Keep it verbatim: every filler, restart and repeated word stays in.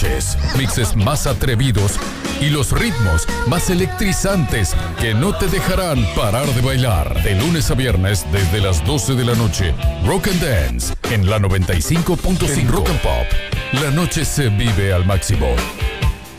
noches, mixes más atrevidos y los ritmos más electrizantes que no te dejarán parar de bailar. De lunes a viernes desde las doce de la noche, Rock and Dance en la noventa y cinco punto cinco. Rock and Pop, la noche se vive al máximo.